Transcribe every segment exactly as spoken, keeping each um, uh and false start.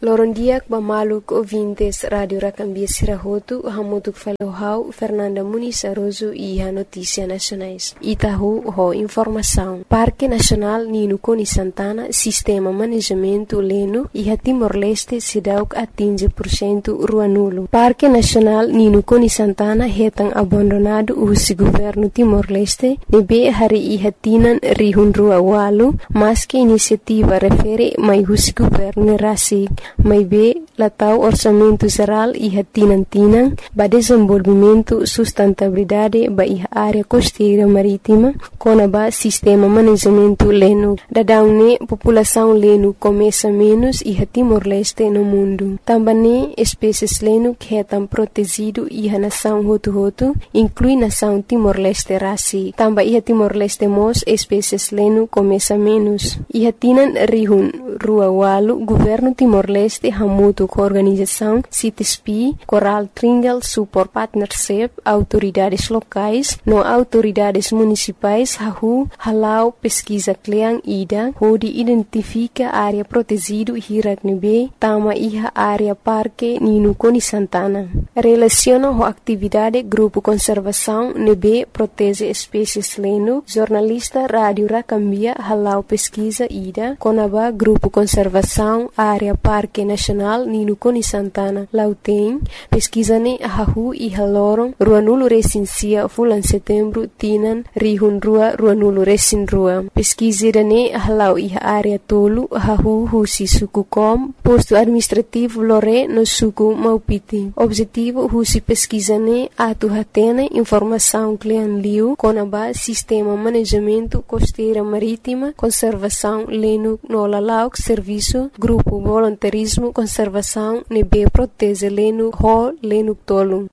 Lorondiak Bamaluk ouvintes Rádio Racambia Sirahotu, Hamutuk Falohau, Fernanda Muniz Aroso e a Notícia Nacionais. Itahu, ho Informação. Parque Nacional Nino Coni Santana, Sistema Manejamento Leno e a Timor-Leste Sidauk atinge por cento rua nulo. Parque Nacional Nino Coni Santana retan abandonado o governo Timor-Leste, nebe hari e hatinan rihun rua walu, mas que iniciativa refere mai o governo Rasig. Mai be latau orçamento geral e hatinan-tinan ba desenvolvimento sustentabilidade ba iha área costeira marítima com ba sistema manejamento leno. Dadaune população leno começa menos e Timor-Leste no mundo. Também espécies leno que estão protegido e a nação Hutu-Hutu inclui nação Timor-Leste Rasi. Também iha Timor-Leste mos espécies leno começa menos. Iha tinan rihun rua walu governo Timor-Leste hamutu com organização C I T S P, Coral Triangle Support Partnership, autoridades locais, no autoridades municipais, hahu, halau pesquisa kleang ida, onde identifica área protegido hirak nebe, tama iha área parque Nino Coni Santana. Relaciona a atividade grupo conservação nebe protege espécies leno, jornalista Rádio Racambia halau pesquisa ida, conaba grupo conservação área parque Nacional Nino Coni Santana. Lauteng, pesquisa ne hahu e halorong, rua nulo recensia fulan setembro tinan rihun rua rua nulo recin rua. Pesquisa ne halau e área tolu hahu husi suku kom, posto administrativo lore no suku maupiti. Objetivo husi pesquisa ne atu hatene informação klean liu konaba sistema manejamento costeira marítima, conservação leno no lalauk serviço, grupo voluntarismo conservação nebe protege leno ho leno tolu.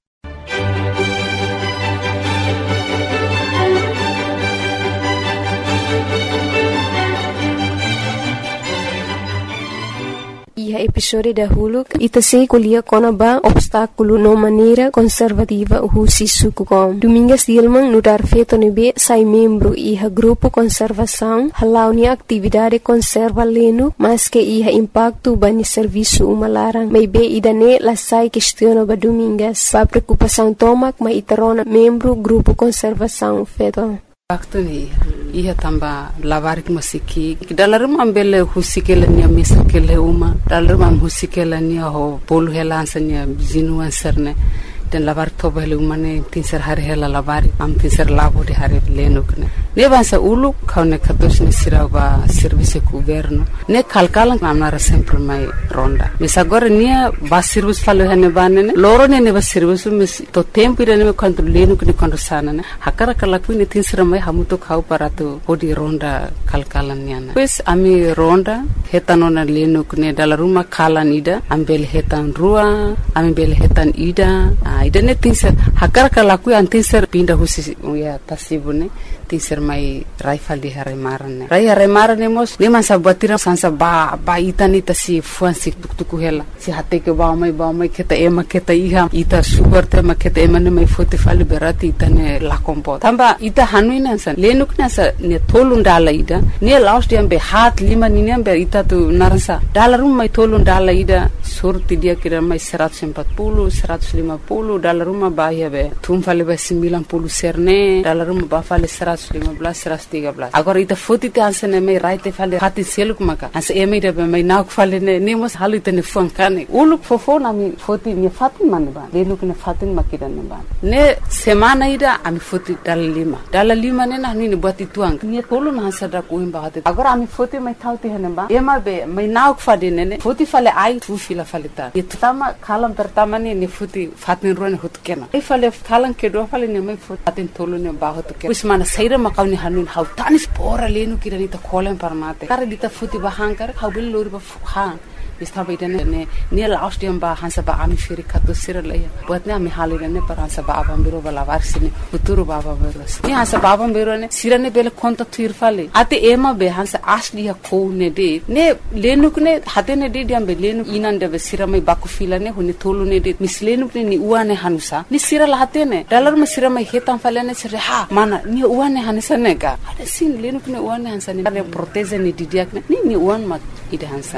E a episódio da Huluk ita se colhia conaba obstáculo no maneira conservativa o sisukukom. Domingas Dilman no dar feito nebe sai membro e a grupo conservação halau ni atividade conserva leno mas que ia impacto bani serviço umalarang. May be idane la sai questiona ba domingas. Pa preocupação tomak ma itarona membro grupo conservação feito. Waktu ni ia tamba lavar ki masiki dalam ambele husikela ni misakele uma dalam husikela ni ho polu helansanya zinu anserne dan lavar toba hele umane tinser hari hela lavar am tinser labo di hari leno kne ne bansa ulu kaune katos ni siraba service governo ne kalkalan amnara sempre mai ronda misa agora nia ba service falo hane banene loro ne ne ba service mis to tempo ira ne quanto leno kne quanto sana ne hakara kalaku ne tinser mai hamuto khau parato odi ronda kalkalan niana pues ami ronda hetanona leno kne dala ruma kalan ida ambel hetan rua ambel hetan ida ida ne tinser hakara kalaku an tinser pinda husi ya tasibune tinser mai raifal di hari marane rai hari marane mos ne man sabatira sansa ba ba itani tasi fuansi tuktuku hela si hate ke ba mai ba mai keta ema keta iha ita sugar te ma keta ema ne mai fote fali berati itane la kompo tamba ita hanuina san lenuk na sa ne tolun dala ida ne last yam be hat lima ni ne be ita tu narasa dalarum mai tolun dala ida surti dia kira mai seratus empat puluh seratus lima puluh dalarum ba ya be tum fali be sembilan puluh serne dalarum ba fali seratus lima belas seratus tiga belas agora ita foto te ansene mai raite fale hati seluk maka as eme de mai nauk fale ne nemos halu te ne funkane uluk fofo na mi foto mi fatin man ba le luk ne fatin makida ne ba ne semana ida ami foto dal lima dal lima ne na ni buat ituang ni tolu na sada ko imba hati agora ami foto mai tauti hene ba ema be mai nauk fade ne ne foto fale ai tu fila fale ta itu tama kalam pertama ne ne foto fatin ro ne hut kena ai fale kalan ke do fale ne mai foto fatin tolu ne ba hut ke usmana makau ni hanun hau tanis pora lenu kira ni ta kolen parmate kare dita futi bahangkar hau bil lori ba ha bista ba idane ne ni la austiam ba hansa ba ami firi kato sira laya buat ne ami halire ne par hansa ba abam biro bala varsini uturu baba biro ni hansa ba abam biro ne sira ne bele konta tuir fale ate ema be hansa asli ha ko ne de ne lenu ne hate ne de diam be lenu inan de sira mai baku fila ne huni tolu ne de mislenu ne ni uane hanusa ni sira la hate ne dalar me sira mai hetam fale ne sira ha mana ni uane hanisa ne ga ada sin lenu ne uane hansa ne proteze ni didiak ne ni ni uan mat ide hansa ne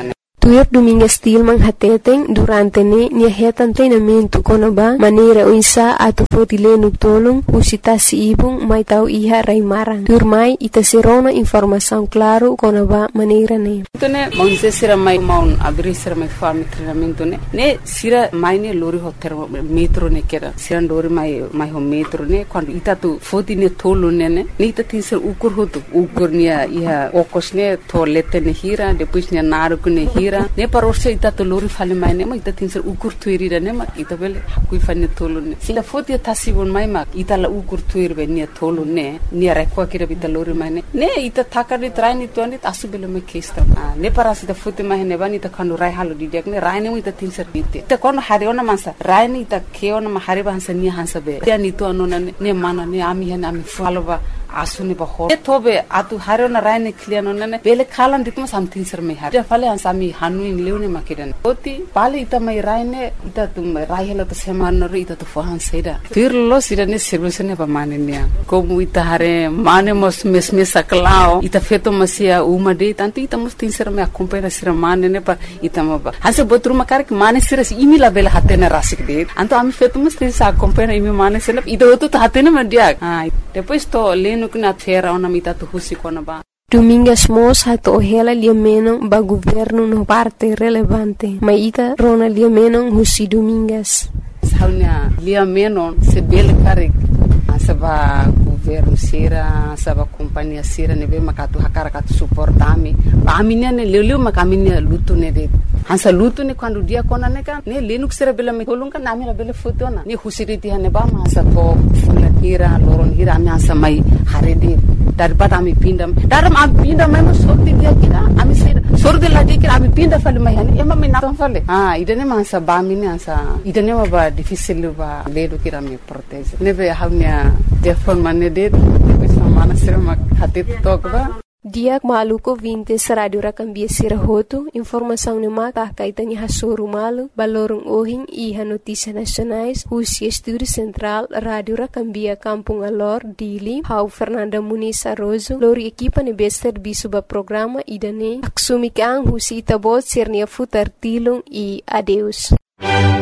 Tuir Domingues Tilman hateteng durante ne nia hetan treinamento konaba maneira o insa ato fotile tolong usita si ibung mai tau iha raimaran. Tuir mai ita serona informação claro konaba maneira ne. Tone monse sira mai maun abri sira mai fami treinamento ne. Ne sira mai ne lori ho metro ne kera. Sira lori mai mai ho metro ne quando ita tu foti ne tolo ne ne. Ne ita tinser ukur hotu ukur nia iha okos ne to lete ne hira depois nia naru ne hira. Ne parorse ita to lori fale mai ne ma ita tinser ukur tuirira ne ma ita bele hakui fane tolo ne sila foti tasibon mai ma ita la ukur tuir be ne tolo ne ne rekwa kira ita lori mai ne ne ita takari traini to ne asu bele me kesta ne parasi ita foti mai ne bani ita kanu rai halo didiak ne rai ne ita tinser ite ita kono hariona mansa rai ne ita keona ma hariba hansa ni hansa be ya ni to anona ne mana ne ami hana ami faloba asuni ba ho tobe atu hariona rai ne kliano ne bele khalan ditma something sir me har fale hansa mi hanu in leune makidan oti pale ita mai rai ne ita tum rai hela to semana ro ita to fohan seda firlo sida ne service ne ba mane ne ko mu ita hare mane mos mes mes saklao ita feto masia uma de tanto ita mos tin ser me acompanha sira mane ne pa ita ma ba hanse botru makar ke mane sira imi la bela hatena rasik de anto ami feto mos tin sa acompanha imi mane sena ita oto to hatena ma dia ah depois to leno kuna fera ona mita to husi kona ba. Domingues Mos hato hela liamenon ba governo no parte relevante. Maita rona liamenon husi Domingues. Saunya liamenon se bele karik saba governo sira saba companhia sira nebe makatu hakara katu suportami ba aminia ne leleu makaminia lutu ne de hansa lutu ne quando dia kona ne kan ne lenuk sira bela me kolunga na amira bela fotona ne husiriti hane ba ma sa to fula hira loron hira ami hansa mai harede daripada ami pinda daram ami pinda mai mo sorti dia kira ami sira sorti la dia kira ami pinda fale mai hane ema me na fale ah idane ma hansa ba mini hansa idane ma ba difficile ba ledo kira me protege nebe haunya telefon mane de depois mana sira mak hatit tokba Diak maluko vintes radio rakambia sirahoto informação ne maka kaitanya hasuru malu balorong ohing iha notícia nacionais husi estúdio central radio rakambia kampung alor dili hau Fernanda Muniz Aroso lori equipa ne bester bisuba programa idane aksumikang husi itabot sirnia futar tilung i adeus.